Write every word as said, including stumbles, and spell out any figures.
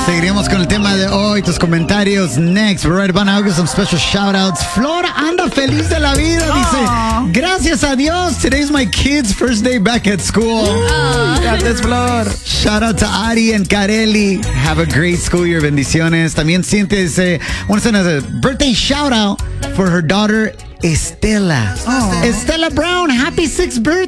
Seguiremos con el tema de hoy, tus comentarios. Next, we're right about now. Give some special shout outs. Flor anda feliz de la vida. Dice, gracias a Dios. Today's my kid's first day back at school. Gracias, Flor. Shout out to Ari and Kareli. Have a great school year. Bendiciones. También Cintia dice, want to send us a birthday shout out for her daughter, Estela. Oh. Estela Brown, happy sixth birthday.